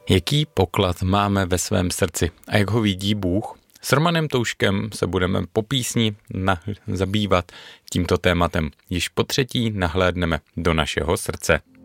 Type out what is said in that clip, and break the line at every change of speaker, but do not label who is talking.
Jaký poklad máme ve svém srdci a jak ho vidí Bůh? S Romanem Touškem se budeme po písni zabývat tímto tématem. Již po třetí nahlédneme do našeho srdce.